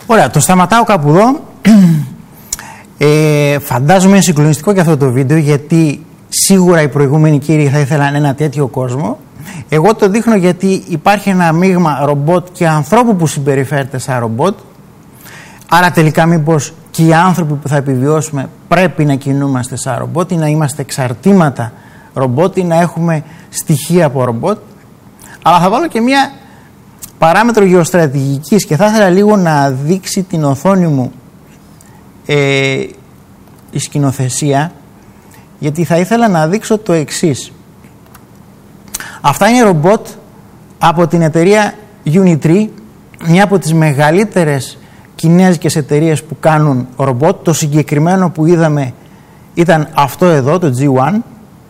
Ωραία, το σταματάω κάπου εδώ. Φαντάζομαι είναι συγκλονιστικό και αυτό το βίντεο, γιατί σίγουρα οι προηγούμενοι κύριοι θα ήθελαν ένα τέτοιο κόσμο. Εγώ το δείχνω γιατί υπάρχει ένα μείγμα ρομπότ και ανθρώπου που συμπεριφέρεται σαν ρομπότ. Άρα τελικά μήπως και οι άνθρωποι που θα επιβιώσουμε πρέπει να κινούμαστε σαν ρομπότ ή να είμαστε εξαρτήματα ρομπότ ή να έχουμε στοιχεία από ρομπότ. Αλλά θα βάλω και μια παράμετρο γεωστρατηγικής και θα ήθελα λίγο να δείξει την οθόνη μου η σκηνοθεσία, γιατί θα ήθελα να δείξω το εξής. Αυτά είναι ρομπότ από την εταιρεία Unitree, μια από τις μεγαλύτερες κινέζικες εταιρείες που κάνουν ρομπότ. Το συγκεκριμένο που είδαμε ήταν αυτό εδώ, το G1,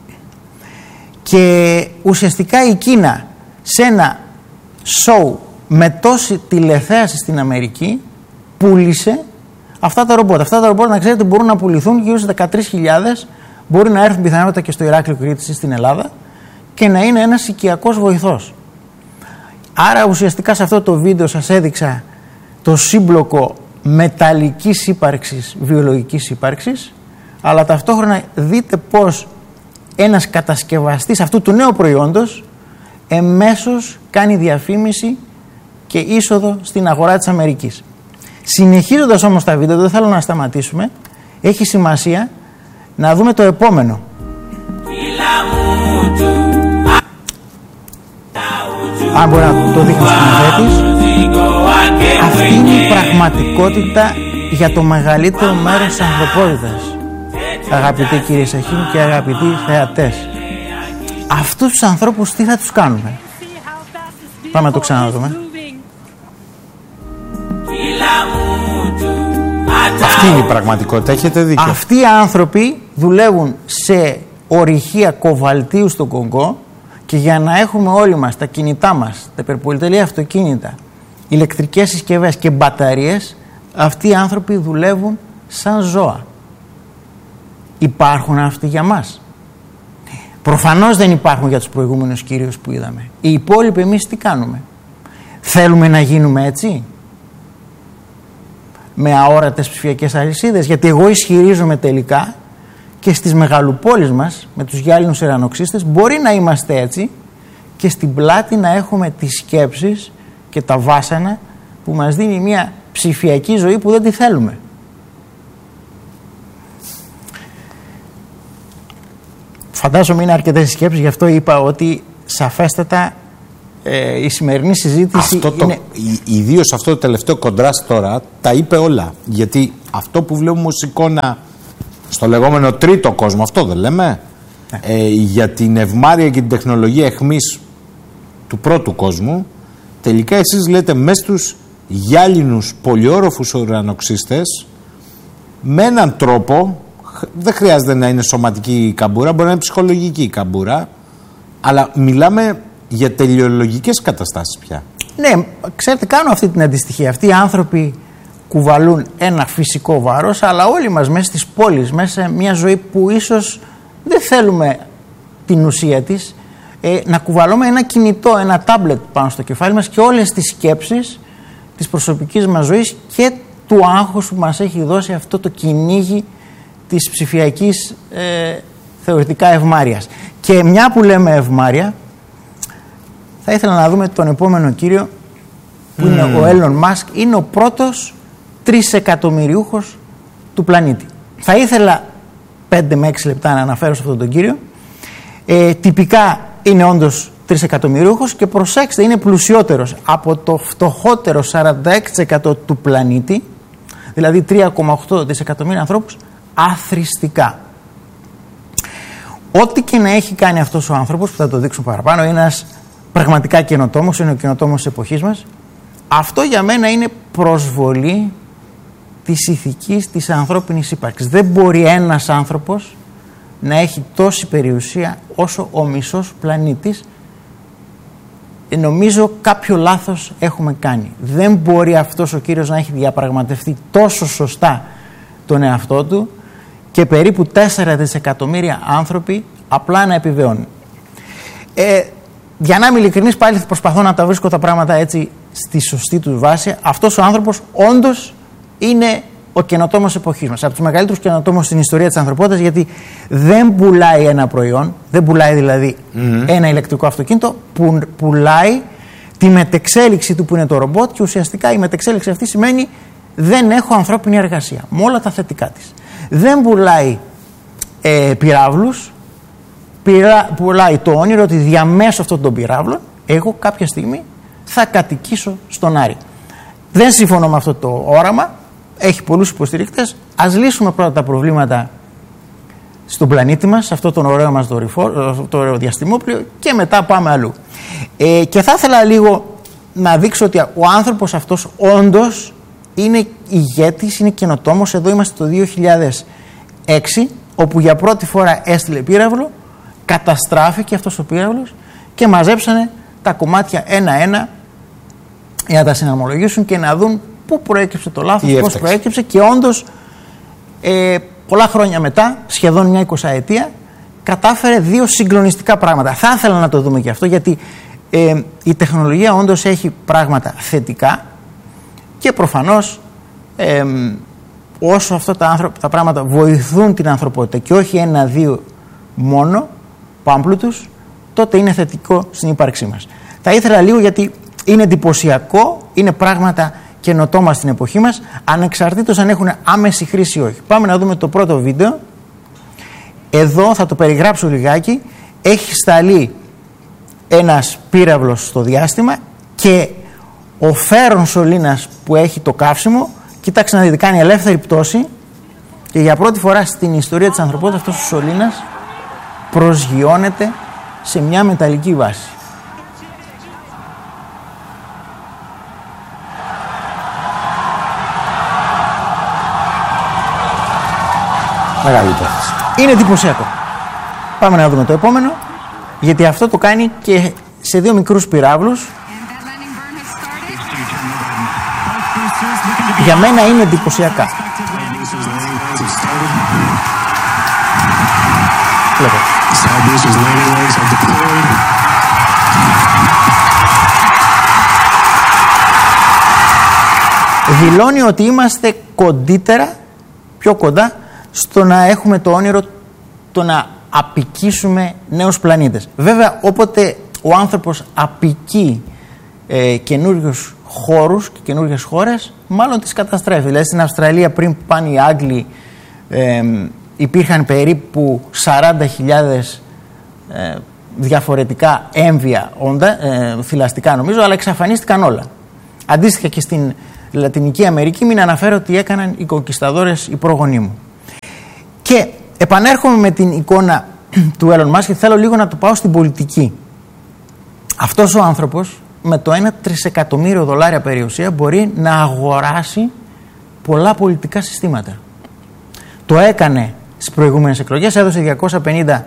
και ουσιαστικά η Κίνα σε ένα show με τόση τηλεθέαση στην Αμερική πούλησε αυτά τα ρομπότ. Αυτά τα ρομπότ, να ξέρετε, μπορούν να πουληθούν γύρω στις 13.000, μπορεί να έρθουν πιθανότατα και στο Ηράκλειο Κρήτης στην Ελλάδα και να είναι ένας οικιακός βοηθός. Άρα ουσιαστικά σε αυτό το βίντεο σας έδειξα το σύμπλοκο μεταλλικής ύπαρξης, βιολογικής ύπαρξης, αλλά ταυτόχρονα δείτε πως ένας κατασκευαστής αυτού του νέου προϊόντος εμέσως κάνει διαφήμιση και είσοδο στην αγορά της Αμερικής. Συνεχίζοντας όμως τα βίντεο, δεν θέλω να σταματήσουμε, έχει σημασία να δούμε το επόμενο. Αν μπορεί να το δείχνει ο σκηνοθέτης, αυτή είναι η πραγματικότητα για το μεγαλύτερο μέρος της ανθρωπότητας. Αγαπητοί κύριοι Σαχήμ και αγαπητοί θεατές, αυτούς τους ανθρώπους τι θα τους κάνουμε? Πάμε να το ξαναδούμε. Αυτή είναι η πραγματικότητα, έχετε δίκιο. Αυτοί οι άνθρωποι δουλεύουν σε ορυχεία κοβαλτίου στο Κονγκό και για να έχουμε όλοι μας τα κινητά μας, τα υπερπολιτελή αυτοκίνητα, ηλεκτρικές συσκευές και μπαταρίες, αυτοί οι άνθρωποι δουλεύουν σαν ζώα. Υπάρχουν αυτοί για μας? Προφανώς δεν υπάρχουν για τους προηγούμενους κύριους που είδαμε. Οι υπόλοιποι εμείς τι κάνουμε? Θέλουμε να γίνουμε έτσι? Με αόρατες ψηφιακές αλυσίδες? Γιατί εγώ ισχυρίζομαι τελικά και στις μεγαλοπόλεις μας με τους γυάλινους ουρανοξύστες μπορεί να είμαστε έτσι και στην πλάτη να έχουμε τις σκέψεις και τα βάσανα που μας δίνει μια ψηφιακή ζωή που δεν τη θέλουμε. Φαντάζομαι είναι αρκετές σκέψεις, γι' αυτό είπα ότι σαφέστατα η σημερινή συζήτηση είναι... Ιδίως αυτό το τελευταίο κοντράστ τώρα τα είπε όλα. Γιατί αυτό που βλέπουμε ως εικόνα στο λεγόμενο τρίτο κόσμο, αυτό δεν λέμε, για την ευμάρεια και την τεχνολογία εχμής του πρώτου κόσμου, τελικά εσείς λέτε μέσα στους γυάλινους πολυόροφους ουρανοξύστες με έναν τρόπο, δεν χρειάζεται να είναι σωματική καμπούρα, μπορεί να είναι ψυχολογική καμπούρα, αλλά μιλάμε για τελειολογικές καταστάσεις πια. Ναι, ξέρετε, κάνω αυτή την αντιστοιχία. Αυτοί οι άνθρωποι κουβαλούν ένα φυσικό βάρος, αλλά όλοι μας μέσα στις πόλεις, μέσα σε μια ζωή που ίσως δεν θέλουμε την ουσία της, να κουβαλούμε ένα κινητό, ένα τάμπλετ πάνω στο κεφάλι μας και όλες τις σκέψεις της προσωπικής μας ζωής και του άγχους που μας έχει δώσει αυτό το κυνήγι της ψηφιακής θεωρητικά ευμάρειας. Και μια που λέμε ευμάρεια, θα ήθελα να δούμε τον επόμενο κύριο που είναι ο Έλλον Μάσκ. Είναι ο πρώτος 3 εκατομμυριούχος του πλανήτη. Θα ήθελα 5 με 6 λεπτά να αναφέρω σε αυτόν τον κύριο. Τυπικά είναι όντως 3 εκατομμυριούχος και προσέξτε, είναι πλουσιότερος από το φτωχότερο 46% του πλανήτη, δηλαδή 3,8 δισεκατομμύρια ανθρώπους, αθρηστικά. Ό,τι και να έχει κάνει αυτός ο άνθρωπος, που θα το δείξω παραπάνω, είναι ένας πραγματικά καινοτόμος, είναι ο καινοτόμος της εποχής μας. Αυτό για μένα είναι προσβολή της ηθικής της ανθρώπινης ύπαρξης. Δεν μπορεί ένας άνθρωπος να έχει τόση περιουσία όσο ο μισός πλανήτης. Νομίζω κάποιο λάθος έχουμε κάνει. Δεν μπορεί αυτός ο κύριος να έχει διαπραγματευτεί τόσο σωστά τον εαυτό του και περίπου 4 δισεκατομμύρια άνθρωποι απλά να επιβιώνουν. Για να είμαι ειλικρινής, πάλι προσπαθώ να τα βρίσκω τα πράγματα έτσι στη σωστή του βάση, αυτός ο άνθρωπος όντως είναι ο καινοτόμος εποχής μας. Από τους μεγαλύτερους καινοτόμους στην ιστορία της ανθρωπότητας, γιατί δεν πουλάει ένα προϊόν, δεν πουλάει δηλαδή ένα ηλεκτρικό αυτοκίνητο, που πουλάει τη μετεξέλιξη του που είναι το ρομπότ, και ουσιαστικά η μετεξέλιξη αυτή σημαίνει δεν έχω ανθρώπινη εργασία, με όλα τα θετικά της. Δεν πουλάει πυράβλους, πουλάει το όνειρο ότι διαμέσου αυτών των πυράβλων εγώ κάποια στιγμή θα κατοικήσω στον Άρη. Δεν συμφωνώ με αυτό το όραμα, έχει πολλούς υποστηρικτές. Ας λύσουμε πρώτα τα προβλήματα στον πλανήτη μας, σε αυτό τον ωραίο μας το ωραίο διαστημόπλιο, και μετά πάμε αλλού. Και θα ήθελα λίγο να δείξω ότι ο άνθρωπος αυτός όντως είναι ηγέτης, είναι καινοτόμος. Εδώ είμαστε το 2006, όπου για πρώτη φορά έστειλε πύραυλο, καταστράφηκε αυτός ο πύραυλος και μαζέψανε τα κομμάτια ένα-ένα για να τα συναρμολογήσουν και να δουν πού προέκυψε το λάθος, πώς προέκυψε, και όντως πολλά χρόνια μετά, σχεδόν μια 20ετία, κατάφερε δύο συγκλονιστικά πράγματα. Θα ήθελα να το δούμε και αυτό, γιατί η τεχνολογία όντως έχει πράγματα θετικά, και προφανώς όσο αυτά τα πράγματα βοηθούν την ανθρωπότητα και όχι ένα-δύο μόνο πάμπλουτους, τότε είναι θετικό στην ύπαρξή μας. Θα ήθελα λίγο, γιατί είναι εντυπωσιακό, είναι πράγματα καινοτόμα στην εποχή μας, ανεξαρτήτως αν έχουν άμεση χρήση ή όχι. Πάμε να δούμε το πρώτο βίντεο. Εδώ θα το περιγράψω λιγάκι. Έχει σταλεί ένας πύραυλος στο διάστημα και ο φέρον σωλήνας που έχει το καύσιμο, κοίταξε να δείτε, κάνει ελεύθερη πτώση, και για πρώτη φορά στην ιστορία της ανθρωπότητας αυτός ο σωλήνας προσγειώνεται σε μια μεταλλική βάση. Μεγάλη υπόθεση. Είναι εντυπωσιακό. Πάμε να δούμε το επόμενο, γιατί αυτό το κάνει και σε δύο μικρούς πυράβλους. Για μένα είναι εντυπωσιακά. Βλέπετε. Δηλώνει ότι είμαστε κοντύτερα, πιο κοντά, στο να έχουμε το όνειρο το να απικήσουμε νέους πλανήτες. Βέβαια, όποτε ο άνθρωπος απικεί καινούριους χώρους και καινούριες χώρες, μάλλον τις καταστρέφει. Δηλαδή στην Αυστραλία, πριν πάνε οι Άγγλοι, υπήρχαν περίπου 40.000 διαφορετικά έμβια όντα, θηλαστικά νομίζω, αλλά εξαφανίστηκαν όλα. Αντίστοιχα και στην Λατινική Αμερική, μην αναφέρω ότι έκαναν οι κονκισταδόρες οι προγονείς μου. Και επανέρχομαι με την εικόνα του Elon Musk και θέλω λίγο να το πάω στην πολιτική. Αυτός ο άνθρωπος με το 1 τρισεκατομμύριο δολάρια περιουσία μπορεί να αγοράσει πολλά πολιτικά συστήματα. Το έκανε στις προηγούμενες εκλογές, έδωσε 250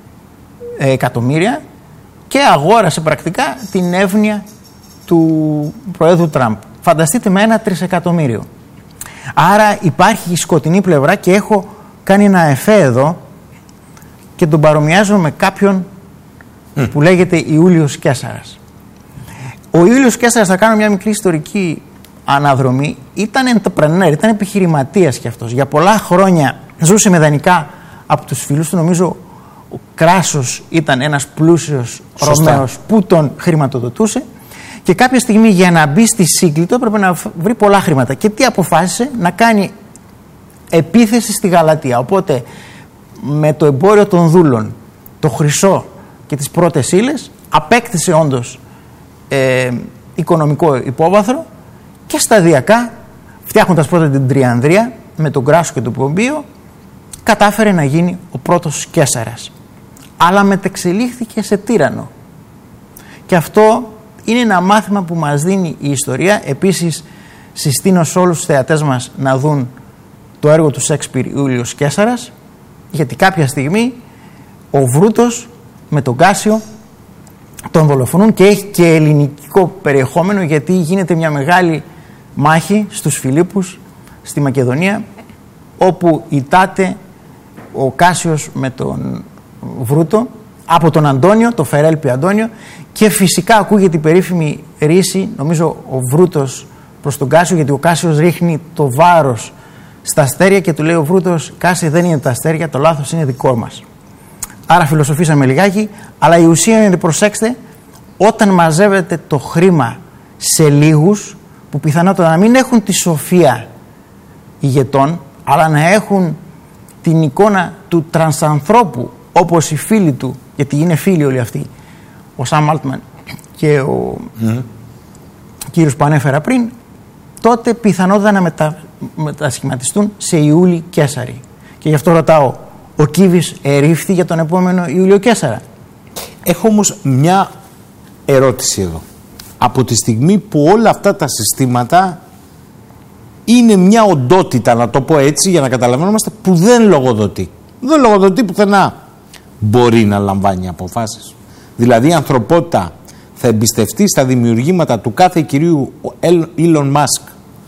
εκατομμύρια και αγόρασε πρακτικά την εύνοια του Προέδρου Τραμπ. Φανταστείτε, με 1 τρισεκατομμύριο. Άρα υπάρχει η σκοτεινή πλευρά, και έχω κάνει ένα εφέ εδώ και τον παρομοιάζω με κάποιον που λέγεται Ιούλιος Καίσαρας. Ο Ιούλιος Καίσαρας, θα κάνω μια μικρή ιστορική αναδρομή, ήταν entrepreneur, ήταν επιχειρηματίας κι αυτός. Για πολλά χρόνια ζούσε με δανεικά από τους φίλους του. Νομίζω ο Κράσος ήταν ένας πλούσιος Ρωμαίος που τον χρηματοδοτούσε, και κάποια στιγμή για να μπει στη Σύγκλιτο έπρεπε να βρει πολλά χρήματα. Και τι αποφάσισε? Να κάνει επίθεση στη Γαλατεία. Οπότε με το εμπόριο των δούλων, το χρυσό και τις πρώτες ύλες, απέκτησε όντως οικονομικό υπόβαθρο, και σταδιακά, φτιάχνοντας πρώτα την Τριανδρία με τον Κράσο και τον Πομπίο, κατάφερε να γίνει ο πρώτος Καίσαρας. Αλλά μετεξελίχθηκε σε τύρανο. Και αυτό είναι ένα μάθημα που μας δίνει η ιστορία. Επίσης, συστήνω σε όλους τους θεατές μας να δουν το έργο του Σέξπιρ, Ιούλιος Καίσαρας, γιατί κάποια στιγμή ο Βρούτος με τον Κάσιο τον δολοφονούν, και έχει και ελληνικό περιεχόμενο, γιατί γίνεται μια μεγάλη μάχη στους Φιλίππους στη Μακεδονία, όπου ητάται ο Κάσιος με τον Βρούτο, από τον Αντώνιο, το Φερέλπι Αντώνιο, και φυσικά ακούγεται η περίφημη ρίση, νομίζω ο Βρούτος προς τον Κάσιο, γιατί ο Κάσιος ρίχνει το βάρος στα αστέρια και του λέει ο Βρούτος, Κάσιο, δεν είναι τα αστέρια, το λάθος είναι δικό μας. Άρα φιλοσοφήσαμε λιγάκι, αλλά η ουσία είναι, προσέξτε, όταν μαζεύετε το χρήμα σε λίγους που πιθανότατα να μην έχουν τη σοφία ηγετών, αλλά να έχουν την εικόνα του τρανσανθρώπου, όπως οι φίλοι του, γιατί είναι φίλοι όλοι αυτοί, ο Σαμ Αλτμαν και ο κύριος που ανέφερα πριν, τότε πιθανότατα να μετασχηματιστούν σε Ιούλη Καίσαρη. Και γι' αυτό ρωτάω, ο Κίβης ερήφθη για τον επόμενο Ιούλιο Καίσαρα? Έχω όμως μια ερώτηση εδώ. Από τη στιγμή που όλα αυτά τα συστήματα είναι μια οντότητα, να το πω έτσι για να καταλαβαίνομαστε, που δεν λογοδοτεί. Δεν λογοδοτεί πουθενά. Μπορεί να λαμβάνει αποφάσεις. Δηλαδή η ανθρωπότητα θα εμπιστευτεί στα δημιουργήματα του κάθε κυρίου Elon Musk,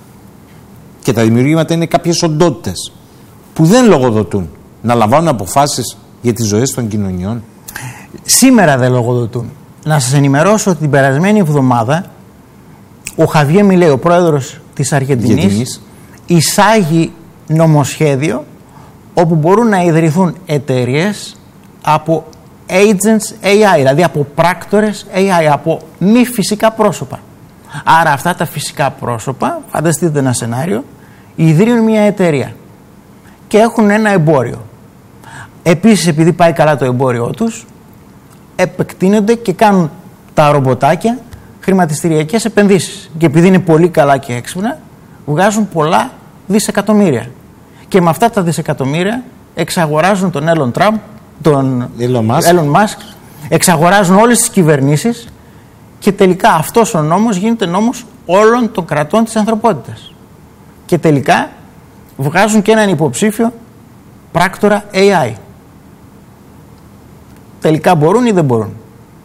και τα δημιουργήματα είναι κάποιες οντότητες που δεν λογοδοτούν, να λαμβάνουν αποφάσεις για τις ζωές των κοινωνιών? Σήμερα δεν λογοδοτούν. Να σας ενημερώσω ότι την περασμένη εβδομάδα ο Χαβιέ Μιλέι, ο πρόεδρος της Αργεντινής, εισάγει νομοσχέδιο όπου μπορούν να ιδρυθούν εταιρείες από agents AI, δηλαδή από πράκτορες AI, από μη φυσικά πρόσωπα. Άρα αυτά τα φυσικά πρόσωπα, φανταστείτε ένα σενάριο, ιδρύουν μια εταιρεία και έχουν ένα εμπόριο. Επίσης, επειδή πάει καλά το εμπόριό τους, επεκτείνονται και κάνουν τα ρομποτάκια χρηματιστηριακές επενδύσεις. Και επειδή είναι πολύ καλά και έξυπνα, βγάζουν πολλά δισεκατομμύρια. Και με αυτά τα δισεκατομμύρια εξαγοράζουν τον τον Elon Musk, εξαγοράζουν όλες τις κυβερνήσεις και τελικά αυτός ο νόμος γίνεται νόμος όλων των κρατών της ανθρωπότητας. Και τελικά βγάζουν και έναν υποψήφιο πράκτορα AI. Τελικά μπορούν ή δεν μπορούν?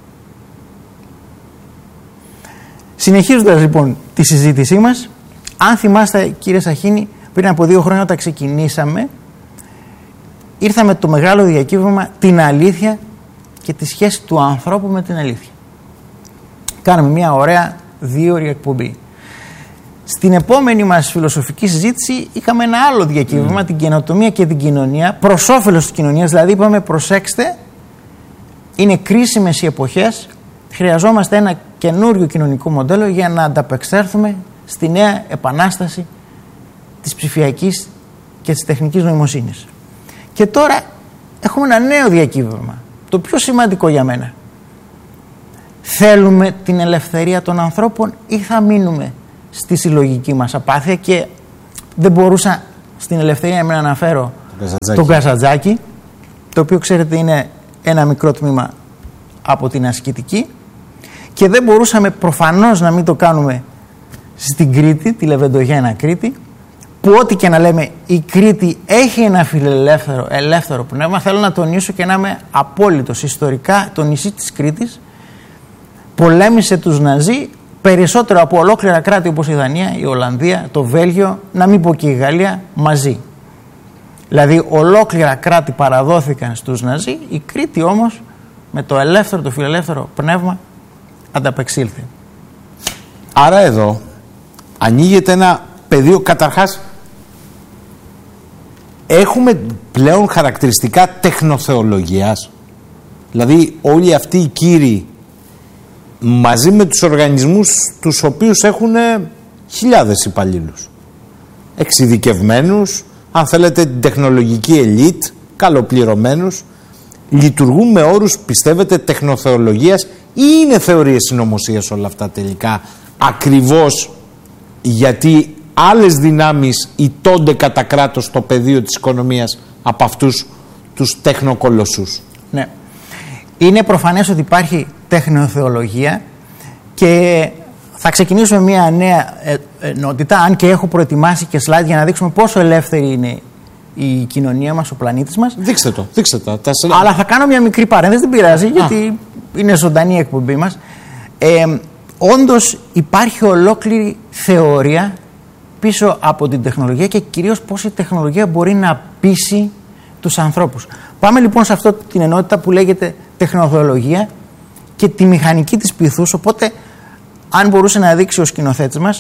Συνεχίζοντας λοιπόν τη συζήτησή μας, αν θυμάστε κύριε Σαχίνη, πριν από 2 χρόνια όταν ξεκινήσαμε, ήρθαμε το μεγάλο διακύβευμα, την αλήθεια και τη σχέση του ανθρώπου με την αλήθεια. Κάναμε μια ωραία 2ωρη εκπομπή. Στην επόμενη μας φιλοσοφική συζήτηση είχαμε ένα άλλο διακύβευμα, την καινοτομία και την κοινωνία, προς όφελος της κοινωνίας. Δηλαδή είπαμε, προσέξτε, είναι κρίσιμες οι εποχές, χρειαζόμαστε ένα καινούριο κοινωνικό μοντέλο για να ανταπεξέλθουμε στη νέα επανάσταση της ψηφιακής και της τεχνικής νοημοσύνης. Και τώρα έχουμε ένα νέο διακύβευμα, το πιο σημαντικό για μένα. Θέλουμε την ελευθερία των ανθρώπων ή θα μείνουμε στη συλλογική μας απάθεια? Και δεν μπορούσα στην ελευθερία να αναφέρω τον Καζαντζάκη, το οποίο ξέρετε είναι ένα μικρό τμήμα από την ασκητική, και δεν μπορούσαμε προφανώς να μην το κάνουμε στην Κρήτη, τη Λεβεντογένα Κρήτη, που ό,τι και να λέμε η Κρήτη έχει ένα φιλελεύθερο πνεύμα. Θέλω να τονίσω και να είμαι απόλυτος. Ιστορικά το νησί της Κρήτης πολέμησε τους Ναζί περισσότερο από ολόκληρα κράτη όπως η Δανία, η Ολλανδία, το Βέλγιο, να μην πω και η Γαλλία, μαζί. Δηλαδή ολόκληρα κράτη παραδόθηκαν στους Ναζί, η Κρήτη όμως με το ελεύθερο, το φιλελεύθερο πνεύμα ανταπεξήλθε. Άρα εδώ ανοίγεται ένα πεδίο, καταρχάς έχουμε πλέον χαρακτηριστικά τεχνοθεολογίας. Δηλαδή όλοι αυτοί οι κύριοι μαζί με τους οργανισμούς τους οποίους έχουν χιλιάδες υπαλλήλους, εξειδικευμένους, αν θέλετε την τεχνολογική ελίτ, καλοπληρωμένους, λειτουργούν με όρους, πιστεύετε, τεχνοθεολογίας ή είναι θεωρίες συνωμοσίας όλα αυτά τελικά, ακριβώς γιατί άλλες δυνάμεις ηττώνται κατά κράτος στο πεδίο της οικονομίας από αυτούς τους τεχνοκολοσσούς? Ναι. Είναι προφανές ότι υπάρχει τεχνοθεολογία και θα ξεκινήσουμε μια νέα ενότητα, αν και έχω προετοιμάσει και slide για να δείξουμε πόσο ελεύθερη είναι η κοινωνία μας, ο πλανήτης μας. Δείξτε το. Αλλά θα κάνω μια μικρή παρένθεση, δεν πειράζει, γιατί είναι ζωντανή η εκπομπή μας. Όντως υπάρχει ολόκληρη θεωρία πίσω από την τεχνολογία και κυρίως πώς η τεχνολογία μπορεί να πείσει τους ανθρώπους. Πάμε λοιπόν σε αυτή την ενότητα που λέγεται τεχνολογία και τη μηχανική της πυθούς, οπότε αν μπορούσε να δείξει ο σκηνοθέτης μας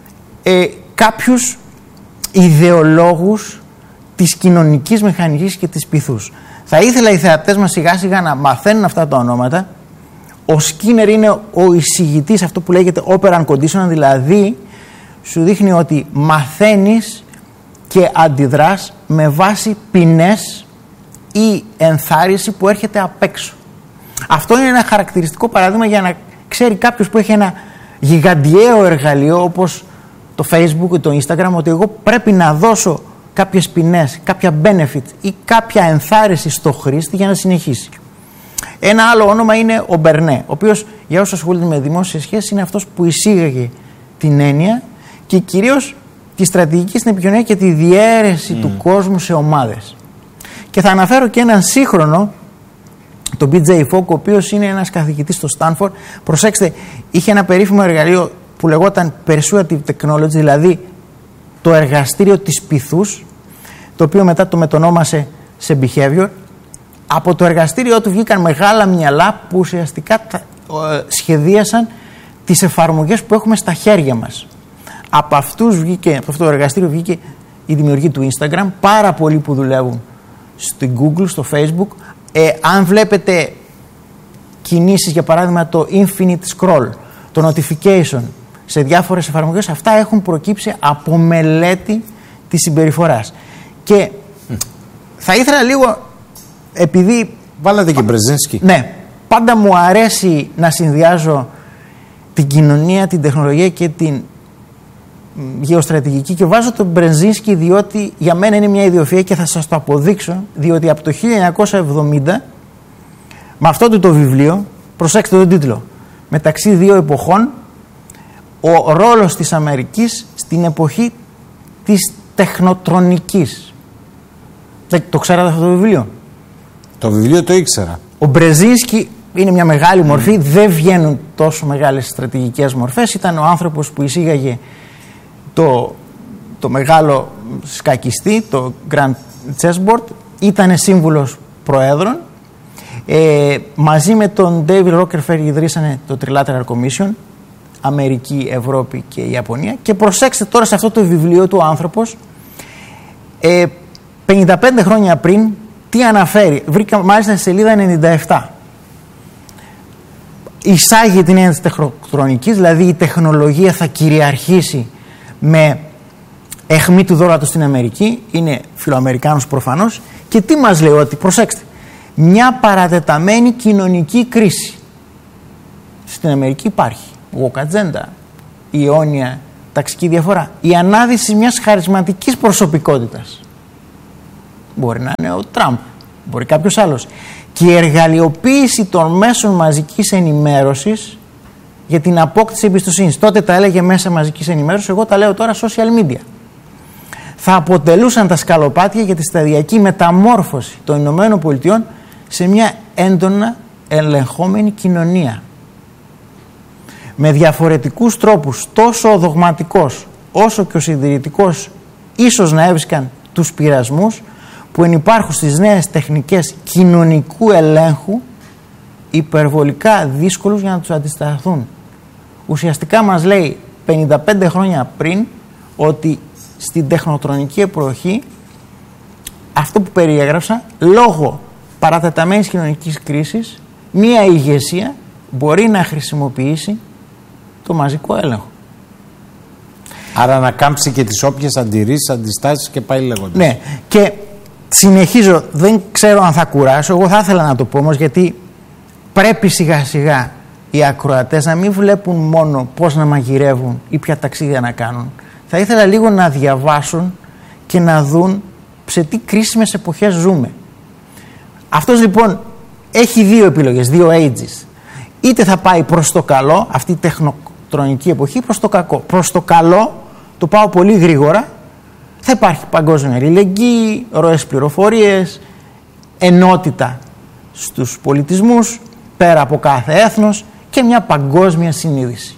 κάποιους ιδεολόγους της κοινωνικής μηχανικής και της πυθούς. Θα ήθελα οι θεατές μας σιγά σιγά να μαθαίνουν αυτά τα ονόματα. Ο Σκίνερ είναι ο εισηγητής, αυτό που λέγεται operant condition, δηλαδή σου δείχνει ότι μαθαίνεις και αντιδράς με βάση ποινές ή ενθάρρυνση που έρχεται απ' έξω. Αυτό είναι ένα χαρακτηριστικό παράδειγμα για να ξέρει κάποιος που έχει ένα γιγαντιαίο εργαλείο όπως το Facebook ή το Instagram, ότι εγώ πρέπει να δώσω κάποιες ποινές, κάποια benefit ή κάποια ενθάρρυνση στο χρήστη για να συνεχίσει. Ένα άλλο όνομα είναι ο Μπερνέ, ο οποίος για όσους ασχολούνται με δημόσιες σχέσεις είναι αυτός που εισήγαγε την έννοια και κυρίως τη στρατηγική στην επικοινωνία και τη διαίρεση του κόσμου σε ομάδες. Και θα αναφέρω και έναν σύγχρονο, τον BJ Fogg, ο οποίος είναι ένας καθηγητής στο Stanford. Προσέξτε, είχε ένα περίφημο εργαλείο που λεγόταν Persuasive Technology, δηλαδή το εργαστήριο της πυθούς, το οποίο μετά το μετονόμασε σε behavior. Από το εργαστήριό του βγήκαν μεγάλα μυαλά που ουσιαστικά σχεδίασαν τις εφαρμογές που έχουμε στα χέρια μας. Από αυτό το εργαστήριο βγήκε η δημιουργία του Instagram, πάρα πολλοί που δουλεύουν στο Google, στο Facebook. Αν βλέπετε κινήσεις, για παράδειγμα το infinite scroll, το notification σε διάφορες εφαρμογές, αυτά έχουν προκύψει από μελέτη της συμπεριφοράς. Και θα ήθελα λίγο, επειδή... Βάλατε και Μπρεζίνσκι. Ναι, πάντα μου αρέσει να συνδυάζω την κοινωνία, την τεχνολογία και την γεωστρατηγική, και βάζω τον Μπρεζίνσκι διότι για μένα είναι μια ιδιοφυΐα και θα σας το αποδείξω, διότι από το 1970 με αυτό το βιβλίο, προσέξτε τον τίτλο, μεταξύ δύο εποχών, ο ρόλος της Αμερικής στην εποχή της τεχνοτρονικής. Το ξέρατε αυτό το βιβλίο? Το βιβλίο το ήξερα. Ο Μπρεζίνσκι είναι μια μεγάλη μορφή, δεν βγαίνουν τόσο μεγάλες στρατηγικές μορφές. Ήταν ο άνθρωπος που εισήγαγε το μεγάλο σκακιστή, το Grand Chessboard. Ήταν σύμβουλος προέδρων. Μαζί με τον David Rockefeller ιδρύσανε το Trilateral Commission, Αμερική, Ευρώπη και Ιαπωνία. Και προσέξτε τώρα σε αυτό το βιβλίο του ο άνθρωπος 55 χρόνια πριν τι αναφέρει. Βρήκα μάλιστα στη σελίδα 97. Εισάγει την έννοια της τεχνοτρονικής, δηλαδή η τεχνολογία θα κυριαρχήσει με αιχμή του δόλατος στην Αμερική. Είναι φιλοαμερικάνος προφανώς. Και τι μας λέει? Ότι προσέξτε, μια παρατεταμένη κοινωνική κρίση στην Αμερική υπάρχει. Woke agenda, η αιώνια ταξική διαφορά, η ανάδυση μιας χαρισματικής προσωπικότητας. Μπορεί να είναι ο Τραμπ, μπορεί κάποιος άλλος. Και η εργαλειοποίηση των μέσων μαζικής ενημέρωσης για την απόκτηση εμπιστοσύνης. Τότε τα έλεγε μέσα μαζικής ενημέρωσης, εγώ τα λέω τώρα social media. Θα αποτελούσαν τα σκαλοπάτια για τη σταδιακή μεταμόρφωση των Ηνωμένων Πολιτειών σε μια έντονα ελεγχόμενη κοινωνία. Με διαφορετικούς τρόπους, τόσο ο δογματικός όσο και ο συντηρητικός ίσως να έβρισκαν τους πειρασμούς που ενυπάρχουν στις νέες τεχνικές κοινωνικού ελέγχου υπερβολικά δύσκολους για να τους αντισταθούν. Ουσιαστικά μας λέει 55 χρόνια πριν ότι στην τεχνοτρονική εποχή αυτό που περιέγραψα, λόγω παρατεταμένης κοινωνικής κρίσης, μία ηγεσία μπορεί να χρησιμοποιήσει το μαζικό έλεγχο. Άρα να κάμψει και τις όποιες αντιρρήσεις, αντιστάσεις και πάει λέγοντας. Ναι, και συνεχίζω, δεν ξέρω αν θα κουράσω, εγώ θα ήθελα να το πω όμως, γιατί πρέπει σιγά σιγά οι ακροατές να μην βλέπουν μόνο πώς να μαγειρεύουν ή ποια ταξίδια να κάνουν. Θα ήθελα λίγο να διαβάσουν και να δουν σε τι κρίσιμες εποχές ζούμε. Αυτός λοιπόν έχει δύο επιλογές, δύο ages. Είτε θα πάει προς το καλό, αυτή η τεχνοτρονική εποχή, προς το κακό. Προς το καλό, το πάω πολύ γρήγορα, θα υπάρχει παγκόσμια αλληλεγγύη, ροές πληροφορίες, ενότητα στους πολιτισμούς, πέρα από κάθε έθνος και μια παγκόσμια συνείδηση.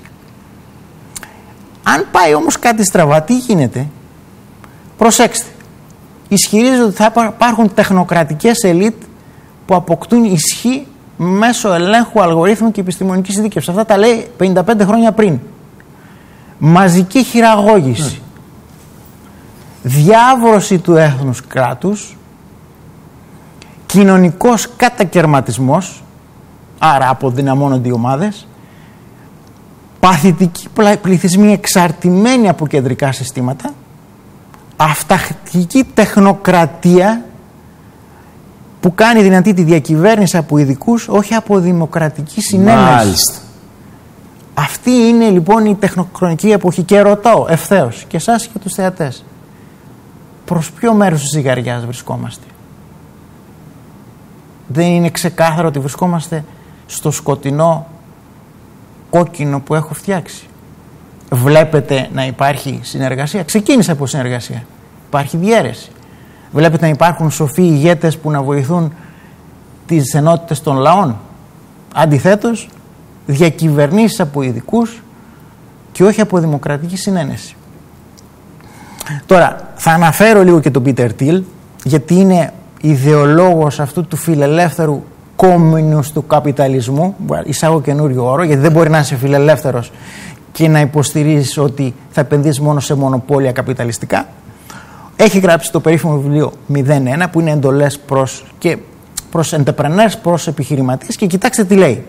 Αν πάει όμως κάτι στραβά, τι γίνεται? Προσέξτε, ισχυρίζονται ότι θα υπάρχουν τεχνοκρατικές ελίτ που αποκτούν ισχύ μέσω ελέγχου αλγορίθμου και επιστημονικής ειδίκευσης. Αυτά τα λέει 55 χρόνια πριν. Μαζική χειραγώγηση. Διάβρωση του έθνους κράτους. Κοινωνικός κατακερματισμός. Άρα αποδυναμώνονται οι ομάδες. Παθητικοί πληθυσμοί εξαρτημένοι από κεντρικά συστήματα. Αυταρχική τεχνοκρατία που κάνει δυνατή τη διακυβέρνηση από ειδικούς, όχι από δημοκρατική συνένεση. Μάλιστα. Αυτή είναι λοιπόν η τεχνοκρατική εποχή και ρωτάω ευθέως και εσάς και τους θεατές, προς ποιο μέρος της ζυγαριάς βρισκόμαστε? Δεν είναι ξεκάθαρο ότι βρισκόμαστε στο σκοτεινό κόκκινο που έχω φτιάξει? Βλέπετε να υπάρχει συνεργασία? Ξεκίνησε από συνεργασία. Υπάρχει διαίρεση. Βλέπετε να υπάρχουν σοφοί ηγέτες που να βοηθούν τις ενότητες των λαών? Αντιθέτως, διακυβερνήσεις από ειδικούς και όχι από δημοκρατική συνένεση. Τώρα, θα αναφέρω λίγο και τον Πίτερ Τιλ, γιατί είναι ιδεολόγος αυτού του φιλελεύθερου κόμινους του καπιταλισμού. Εισάγω καινούριο όρο, γιατί δεν μπορεί να είσαι φιλελεύθερος και να υποστηρίζεις ότι θα επενδύσεις μόνο σε μονοπόλια καπιταλιστικά. Έχει γράψει το περίφημο βιβλίο 01, που είναι εντολές προς entrepreneurs, προς επιχειρηματίες, και κοιτάξτε τι λέει.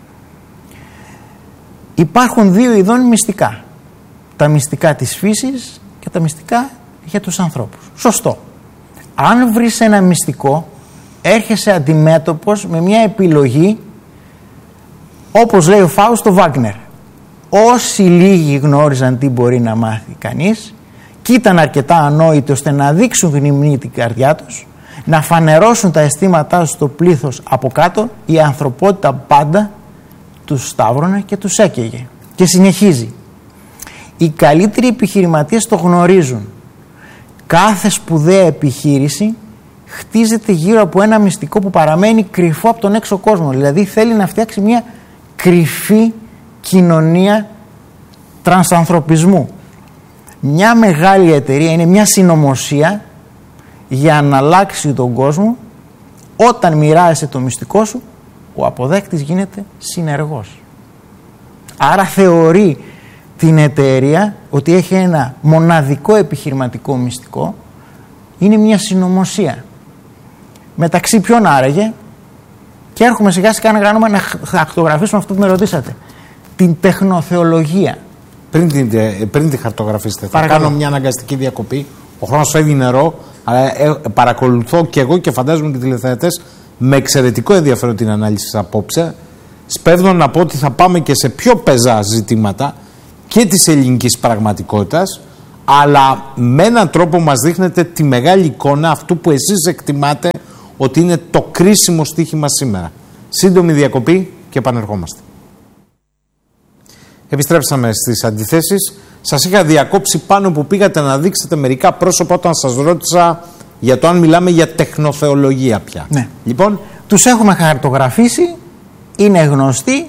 Υπάρχουν δύο ειδών μυστικά. Τα μυστικά της φύσης και τα μυστικά για τους ανθρώπους. Σωστό. Αν βρεις ένα μυστικό, έρχεσαι αντιμέτωπος με μια επιλογή, όπως λέει ο Φάουστο Βάγνερ. Όσοι λίγοι γνώριζαν τι μπορεί να μάθει κανείς και ήταν αρκετά ανόητοι ώστε να δείξουν γνημνή την καρδιά τους, να φανερώσουν τα αισθήματά τους στο πλήθος από κάτω, η ανθρωπότητα πάντα τους σταύρωνε και τους έκαιγε. Και συνεχίζει. Οι καλύτεροι επιχειρηματίες το γνωρίζουν. Κάθε σπουδαία επιχείρηση χτίζεται γύρω από ένα μυστικό που παραμένει κρυφό από τον έξω κόσμο. Δηλαδή θέλει να φτιάξει μια κρυφή κοινωνία τρανσανθρωπισμού. Μια μεγάλη εταιρεία είναι μια συνωμοσία για να αλλάξει τον κόσμο. Όταν μοιράζεσαι το μυστικό σου, ο αποδέκτης γίνεται συνεργός. Άρα θεωρεί την εταιρεία ότι έχει ένα μοναδικό επιχειρηματικό μυστικό. Είναι μια συνωμοσία. Μεταξύ ποιον άραγε? Και έρχομαι σιγά σιγά να χαρτογραφήσουμε αυτό που με ρωτήσατε. Την τεχνοθεολογία. Πριν τη χαρτογραφήσετε, θα κάνω μια αναγκαστική διακοπή. Ο χρόνος φεύγει νερό, αλλά παρακολουθώ και εγώ και φαντάζομαι και οι τηλεθεατές με εξαιρετικό ενδιαφέρον την ανάλυση σας απόψε. Σπέβδω να πω ότι θα πάμε και σε πιο πεζά ζητήματα και της ελληνικής πραγματικότητας, αλλά με έναν τρόπο μας δείχνετε τη μεγάλη εικόνα αυτού που εσείς εκτιμάτε ότι είναι το κρίσιμο στοίχημα σήμερα. Σύντομη διακοπή και επανερχόμαστε. Επιστρέψαμε στις αντιθέσεις. Σας είχα διακόψει πάνω που πήγατε να δείξετε μερικά πρόσωπα όταν σας ρώτησα για το αν μιλάμε για τεχνοθεολογία πια. Ναι. Λοιπόν, τους έχουμε χαρτογραφήσει, είναι γνωστοί.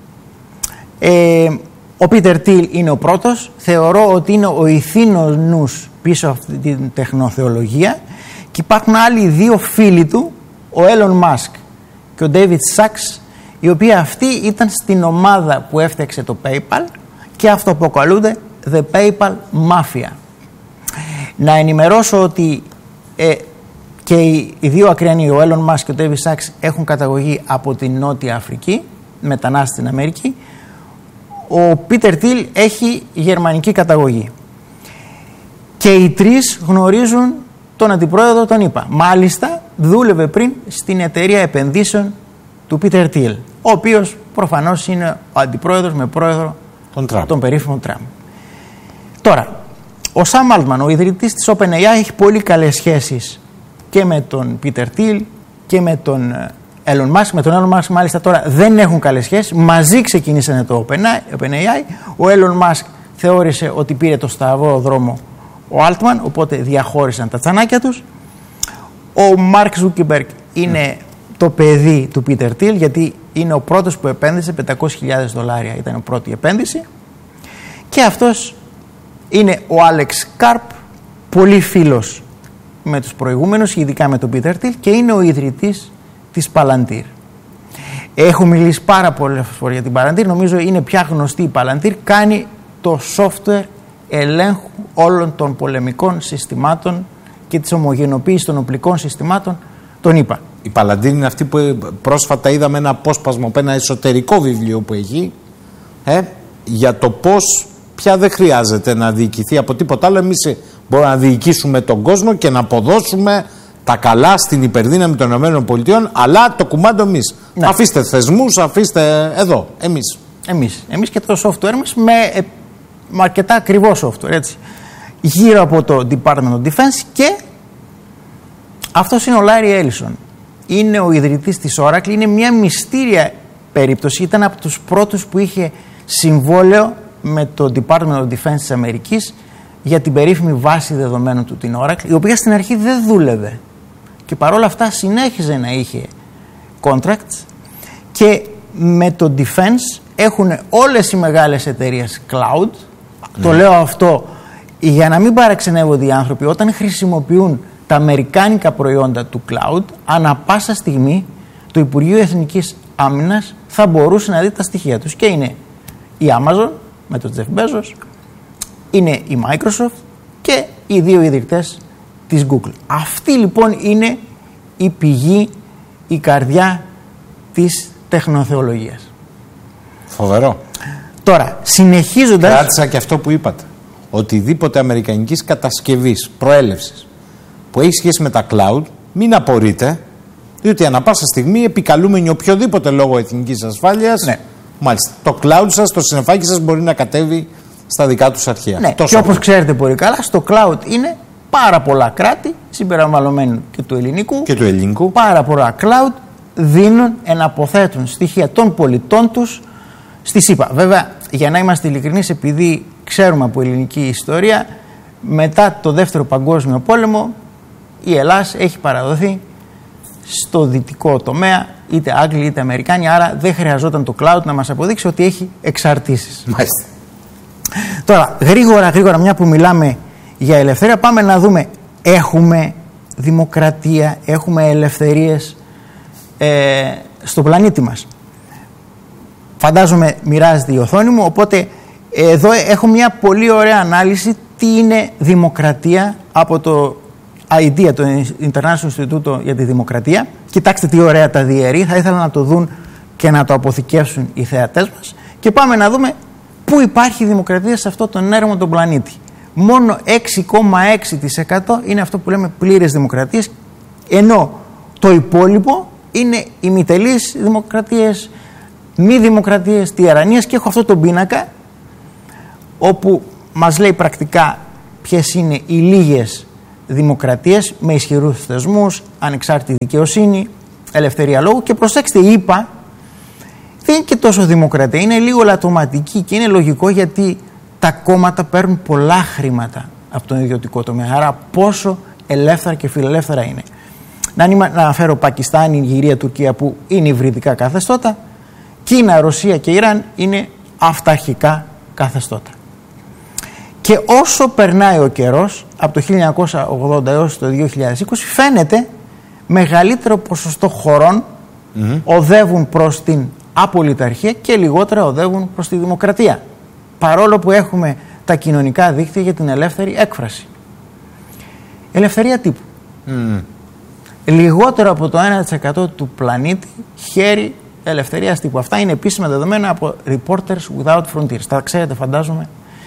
Ο Πίτερ Τιλ είναι ο πρώτος. Θεωρώ ότι είναι ο ηθήνος νους πίσω από αυτή την τεχνοθεολογία, και υπάρχουν άλλοι δύο φίλοι του, ο Έλλον Μάσκ και ο Ντέιβιτ Σάξ, οι οποίοι αυτοί ήταν στην ομάδα που έφτιαξε το PayPal και αυτοαποκαλούνται The PayPal Mafia. Να ενημερώσω ότι και οι δύο ακριανοί, ο Έλλον Μάσκ και ο Ντέιβιτ Σάξ, έχουν καταγωγή από την Νότια Αφρική, μετανάστες στην Αμερική. Ο Πίτερ Τιλ έχει γερμανική καταγωγή. Και οι τρεις γνωρίζουν τον αντιπρόεδρο, τον είπα. Μάλιστα δούλευε πριν στην εταιρεία επενδύσεων του Πίτερ Τιλ, ο οποίος προφανώς είναι ο αντιπρόεδρος με πρόεδρο τον περίφημο Τραμπ. Τώρα, ο Σαμ Αλτμαν, ο ιδρυτής της OpenAI, έχει πολύ καλές σχέσεις και με τον Πίτερ Τιλ και με τον Elon Musk. Με τον Elon Musk μάλιστα τώρα δεν έχουν καλές σχέσεις. Μαζί ξεκινήσανε το OpenAI. Ο Elon Musk θεώρησε ότι πήρε το σταυρό δρόμο ο Altman, οπότε διαχώρισαν τα τσανάκια τους. Ο Μάρκ Ζούκερμπεργκ είναι το παιδί του Πίτερ Τιλ, γιατί είναι ο πρώτος που επένδυσε $500,000, ήταν η πρώτη επένδυση. Και αυτός είναι ο Άλεξ Καρπ, πολύ φίλος με τους προηγούμενους, ειδικά με τον Πίτερ Τιλ, και είναι ο ιδρυτής της Palantir. Έχω μιλήσει πάρα πολλές φορές για την Palantir. Νομίζω είναι πια γνωστή η Palantir. Κάνει το software ελέγχου όλων των πολεμικών συστημάτων και της ομογενοποίησης των οπλικών συστημάτων, τον είπα. Η Palantir είναι αυτή που πρόσφατα είδαμε ένα απόσπασμα από ένα εσωτερικό βιβλίο που έχει για το πώς πια δεν χρειάζεται να διοικηθεί από τίποτα άλλο. Εμείς μπορούμε να διοικήσουμε τον κόσμο και να αποδώσουμε τα καλά στην υπερδύναμη των ΗΠΑ, αλλά το κουμάντο εμείς. Ναι. Αφήστε θεσμούς, αφήστε εδώ, εμείς. Εμείς και το software μας με αρκετά ακριβό software, έτσι. Γύρω από το Department of Defense, και αυτός είναι ο Λάρι Έλισον. Είναι ο ιδρυτής της Oracle, είναι μια μυστήρια περίπτωση. Ήταν από τους πρώτους που είχε συμβόλαιο με το Department of Defense της Αμερικής για την περίφημη βάση δεδομένων του, την Oracle, η οποία στην αρχή δεν δούλευε και παρόλα αυτά συνέχιζε να είχε contracts, και με το Defense έχουν όλες οι μεγάλες εταιρείες cloud. Το λέω αυτό για να μην παραξενεύονται οι άνθρωποι. Όταν χρησιμοποιούν τα αμερικάνικα προϊόντα του cloud, ανά πάσα στιγμή το Υπουργείο Εθνικής Άμυνας θα μπορούσε να δει τα στοιχεία τους, και είναι η Amazon με τον Jeff Bezos, είναι η Microsoft και οι δύο ιδρυτές της Google. Αυτή λοιπόν είναι η πηγή, η καρδιά της τεχνοθεολογίας. Φοβερό. Τώρα, συνεχίζοντας... Κράτησα και αυτό που είπατε. Οτιδήποτε αμερικανικής κατασκευής, προέλευσης, που έχει σχέση με τα cloud, μην απορείτε, διότι ανά πάσα στιγμή επικαλούμενοι οποιοδήποτε λόγο εθνικής ασφάλειας, ναι, μάλιστα, το cloud σας, το συννεφάκι σας μπορεί να κατέβει στα δικά τους αρχεία. Ναι, και όπως ξέρετε πολύ καλά, στο cloud είναι πάρα πολλά κράτη, συμπεριλαμβανομένου και του ελληνικού. Πάρα πολλά cloud δίνουν, εναποθέτουν στοιχεία των πολιτών τους στη ΣΥΠΑ. Βέβαια, για να είμαστε ειλικρινείς, επειδή ξέρουμε από ελληνική ιστορία, μετά το Δεύτερο Παγκόσμιο Πόλεμο η Ελλάδα έχει παραδοθεί στο δυτικό τομέα, είτε Άγγλοι είτε Αμερικάνοι, άρα δεν χρειαζόταν το cloud να μας αποδείξει ότι έχει εξαρτήσεις. Μάλιστα. Τώρα, γρήγορα, μια που μιλάμε για ελευθερία, πάμε να δούμε, έχουμε δημοκρατία, έχουμε ελευθερίες στον πλανήτη μας. Φαντάζομαι μοιράζεται η οθόνη μου, οπότε εδώ έχω μια πολύ ωραία ανάλυση τι είναι δημοκρατία από το IDEA, το International Institute για τη Δημοκρατία. Κοιτάξτε τι ωραία τα διαιρεί, θα ήθελα να το δουν και να το αποθηκεύσουν οι θεατές μας, και πάμε να δούμε πού υπάρχει δημοκρατία σε αυτό τον έρμο τον πλανήτη. Μόνο 6,6% είναι αυτό που λέμε πλήρες δημοκρατίες, ενώ το υπόλοιπο είναι ημιτελείς δημοκρατίες, μη δημοκρατίες, τυραννίες, και έχω αυτό τον πίνακα όπου μας λέει πρακτικά ποιες είναι οι λίγες δημοκρατίες με ισχυρούς θεσμούς, ανεξάρτητη δικαιοσύνη, ελευθερία λόγου, και προσέξτε, είπα, δεν είναι και τόσο δημοκρατία, είναι λίγο λατωματική, και είναι λογικό γιατί τα κόμματα παίρνουν πολλά χρήματα από τον ιδιωτικό τομέα, άρα πόσο ελεύθερα και φιλελεύθερα είναι. Να αναφέρω Πακιστάν, Ιγυρία, Τουρκία που είναι υβριδικά καθεστώτα, Κίνα, Ρωσία και Ιράν είναι αυταρχικά καθεστώτα. Και όσο περνάει ο καιρός, από το 1980 έως το 2020, φαίνεται μεγαλύτερο ποσοστό χωρών οδεύουν προς την απολυταρχία και λιγότερα οδεύουν προς τη δημοκρατία. Παρόλο που έχουμε τα κοινωνικά δίκτυα για την ελεύθερη έκφραση. Ελευθερία τύπου. Λιγότερο από το 1% του πλανήτη χέρι ελευθερίας τύπου. Αυτά είναι επίσημα δεδομένα από Reporters Without Frontiers. Τα ξέρετε, φαντάζομαι.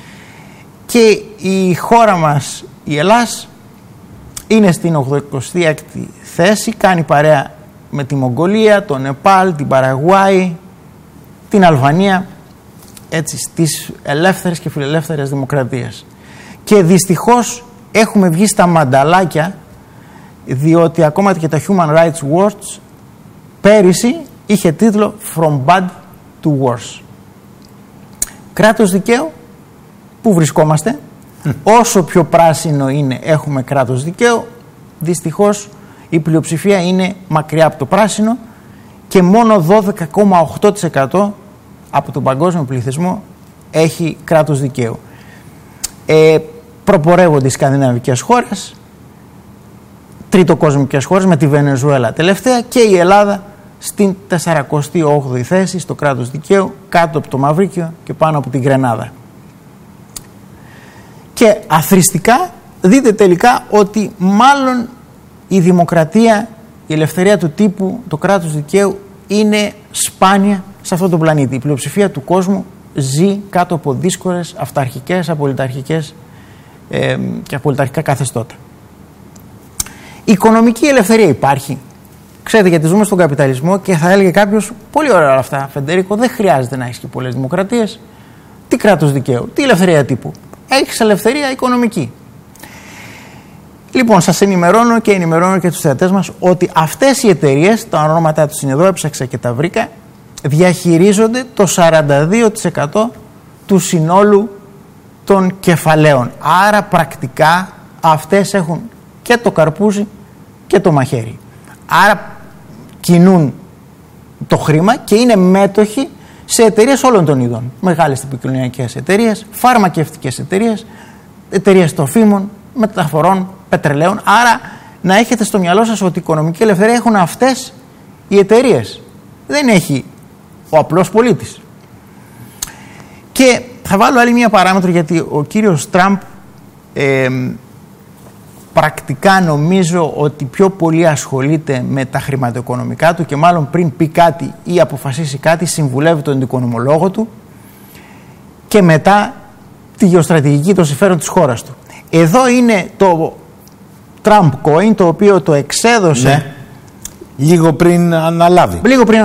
Και η χώρα μας, η Ελλάς, είναι στην 86η θέση, κάνει παρέα με τη Μογγολία, το Νεπάλ, την Παραγουάη, την Αλβανία, έτσι, στις ελεύθερες και φιλελεύθερες δημοκρατίες. Και δυστυχώς έχουμε βγει στα μανταλάκια, διότι ακόμα και τα Human Rights Watch πέρυσι είχε τίτλο From Bad to Worse. Κράτος δικαίου, πού βρισκόμαστε? Όσο πιο πράσινο είναι έχουμε κράτος δικαίου, δυστυχώς η πλειοψηφία είναι μακριά από το πράσινο, και μόνο 12,8% από τον παγκόσμιο πληθυσμό έχει κράτος δικαίου. Προπορεύονται οι σκανδιναβικές χώρες, τριτοκοσμικές χώρες, με τη Βενεζουέλα τελευταία, και η Ελλάδα στην 48η θέση στο κράτος δικαίου, κάτω από το Μαυρίκιο και πάνω από την Γρενάδα. Και αθροιστικά δείτε τελικά ότι μάλλον η δημοκρατία, η ελευθερία του τύπου, το κράτος δικαίου είναι σπάνια σε αυτόν τον πλανήτη. Η πλειοψηφία του κόσμου ζει κάτω από δύσκολες αυταρχικές, απολυταρχικές και απολυταρχικά καθεστώτα. Η οικονομική ελευθερία υπάρχει. Ξέρετε, γιατί ζούμε στον καπιταλισμό και θα έλεγε κάποιος, πολύ ωραία όλα αυτά, Φεντερίκο, δεν χρειάζεται να έχεις και πολλές δημοκρατίες. Τι κράτος δικαίου, τι ελευθερία τύπου. Έχεις ελευθερία οικονομική. Λοιπόν, σας ενημερώνω και ενημερώνω και τους θεατές μας ότι αυτές οι εταιρείες, τα ονόματά τους είναι εδώ, έψαξα και τα βρήκα, διαχειρίζονται το 42% του συνόλου των κεφαλαίων. Άρα πρακτικά αυτές έχουν και το καρπούζι και το μαχαίρι. Άρα κινούν το χρήμα και είναι μέτοχοι σε εταιρείες όλων των ειδών. Μεγάλες επικοινωνιακές εταιρείες, φαρμακευτικές εταιρείες, εταιρείες τροφίμων, μεταφορών, πετρελαίων. Άρα να έχετε στο μυαλό σας ότι η οικονομική ελευθερία έχουν αυτές οι εταιρείες. Δεν έχει ο απλός πολίτης. Και θα βάλω άλλη μία παράμετρο, γιατί ο κύριος Τραμπ πρακτικά νομίζω ότι πιο πολύ ασχολείται με τα χρηματοοικονομικά του και μάλλον πριν πει κάτι ή αποφασίσει κάτι συμβουλεύει τον οικονομολόγο του και μετά τη γεωστρατηγική των συμφέρον της χώρας του. Εδώ είναι το Trump Coin, το οποίο το εξέδωσε, ναι, λίγο πριν αναλάβει.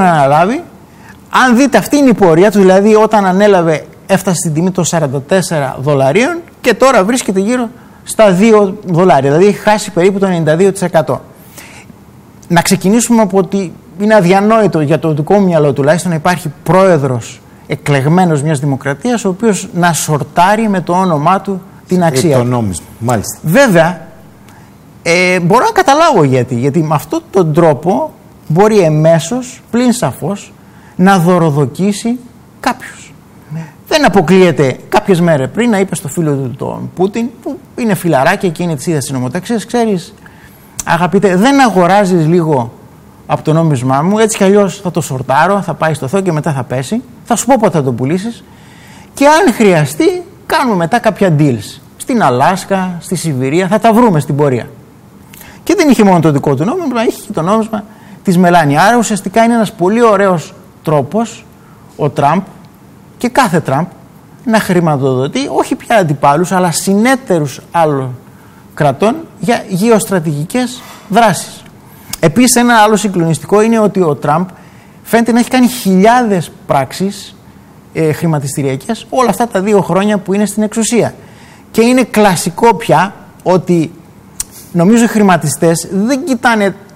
Αν δείτε, αυτή είναι η πορεία του, δηλαδή όταν ανέλαβε έφτασε στην τιμή των $44 και τώρα βρίσκεται γύρω στα $2, δηλαδή έχει χάσει περίπου το 92%. Να ξεκινήσουμε από ότι είναι αδιανόητο για το δικό μου μυαλό τουλάχιστον να υπάρχει πρόεδρος εκλεγμένος μιας δημοκρατίας ο οποίος να σορτάρει με το όνομά του την αξία. Το νόμισμα, μάλιστα. Βέβαια, μπορώ να καταλάβω γιατί με αυτόν τον τρόπο μπορεί εμέσως, πλην σαφώς, να δωροδοκίσει κάποιους. Δεν αποκλείεται κάποιες μέρες πριν να είπε στο φίλο του τον Πούτιν, που είναι φιλαράκια και είναι της ίδιας συνομοταξίας, ξέρεις, αγαπητέ, δεν αγοράζεις λίγο από το νόμισμά μου, έτσι κι αλλιώς θα το σορτάρω, θα πάει στο Θεό και μετά θα πέσει, θα σου πω πότε θα το πουλήσεις και αν χρειαστεί κάνουμε μετά κάποια deals. Στην Αλάσκα, στη Σιβηρία, θα τα βρούμε στην πορεία. Και δεν είχε μόνο το δικό του νόμισμα, είχε και το νόμισμα της Μελάνια. Άρα ουσιαστικά είναι ένας πολύ ωραίος τρόπος ο Τραμπ και κάθε Τραμπ να χρηματοδοτεί όχι πια αντιπάλους αλλά συνέτερους άλλων κρατών για γεωστρατηγικές δράσεις. Επίσης ένα άλλο συγκλονιστικό είναι ότι ο Τραμπ φαίνεται να έχει κάνει χιλιάδες πράξεις χρηματιστηριακές όλα αυτά τα 2 χρόνια που είναι στην εξουσία. Και είναι κλασικό πια ότι νομίζω οι χρηματιστές δεν κοιτάνε